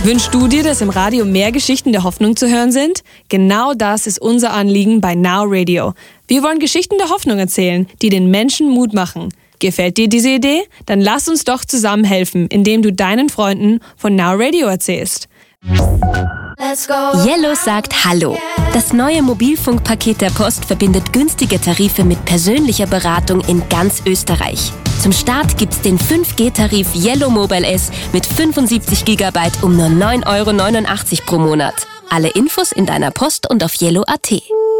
Wünschst du dir, dass im Radio mehr Geschichten der Hoffnung zu hören sind? Genau das ist unser Anliegen bei Now Radio. Wir wollen Geschichten der Hoffnung erzählen, die den Menschen Mut machen. Gefällt dir diese Idee? Dann lass uns doch zusammen helfen, indem du deinen Freunden von Now Radio erzählst. Yellow sagt Hallo. Das neue Mobilfunkpaket der Post verbindet günstige Tarife mit persönlicher Beratung in ganz Österreich. Zum Start gibt's den 5G-Tarif Yellow Mobile S mit 75 GB um nur 9,89 € pro Monat. Alle Infos in deiner Post und auf yellow.at.